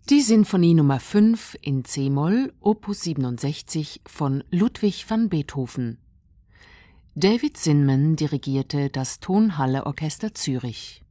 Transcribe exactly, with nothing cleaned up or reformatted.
Die Sinfonie Nummer fünf in c-Moll, Opus siebenundsechzig von Ludwig van Beethoven. David Zinman dirigierte das Tonhalle Orchester Zürich.